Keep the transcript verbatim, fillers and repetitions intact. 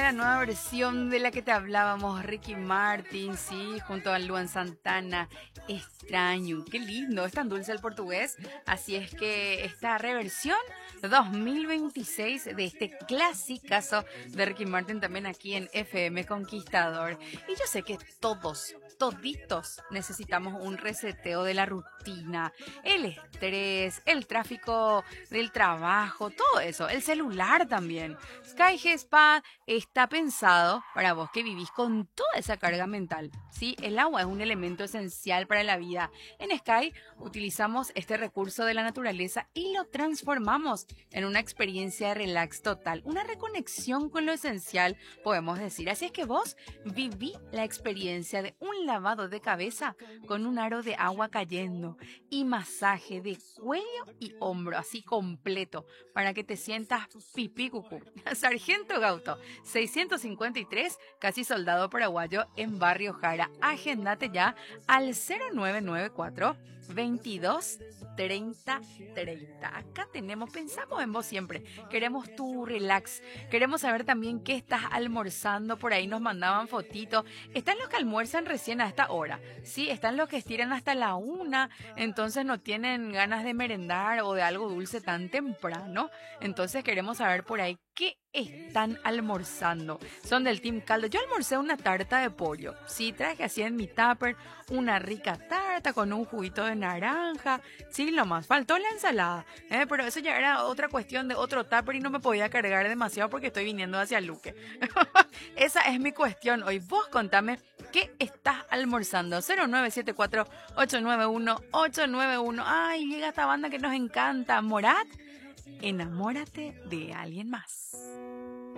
la nueva versión de la que te hablábamos, Ricky Martin, sí, junto a Luan Santana. Extraño, qué lindo, es tan dulce el portugués. Así es que esta reversión dos mil veintiséis de este clasicazo de Ricky Martin también aquí en F M Conquistador. Y yo sé que todos, toditos necesitamos un reseteo de la rutina, el estrés, el tráfico del trabajo, todo eso, el celular también. Sky G Spa está pensado para vos que vivís con toda esa carga mental. ¿Sí? El agua es un elemento esencial para la vida. En Sky utilizamos este recurso de la naturaleza y lo transformamos en una experiencia de relax total, una reconexión con lo esencial, podemos decir. Así es que vos viví la experiencia de un lavado de cabeza con un aro de agua cayendo y masaje de cuello y hombro, así completo, para que te sientas pipí cucú. Sargento Gauto, seiscientos cincuenta y tres, casi Soldado Paraguayo, en Barrio Jara. Agendate ya al cero nueve nueve cuatro, veintidós, treinta, treinta. Acá tenemos, pensamos en vos siempre. Queremos tu relax. Queremos saber también qué estás almorzando. Por ahí nos mandaban fotitos. Están los que almuerzan recién a esta hora. Sí, están los que estiran hasta la una. Entonces no tienen ganas de merendar o de algo dulce tan temprano. Entonces queremos saber por ahí qué están almorzando. Son del Team Caldo. Yo almorcé una tarta de pollo. Sí, traje así en mi tupper una rica tarta con un juguito de naranja. Sí, lo más faltó la ensalada. ¿eh? Pero eso ya era otra cuestión de otro tupper y no me podía cargar demasiado porque estoy viniendo hacia Luque. Esa es mi cuestión hoy. Vos contame qué estás almorzando. cero nueve siete cuatro, ocho nueve uno, ocho nueve uno. Ay, llega esta banda que nos encanta. Morat, enamórate de alguien más.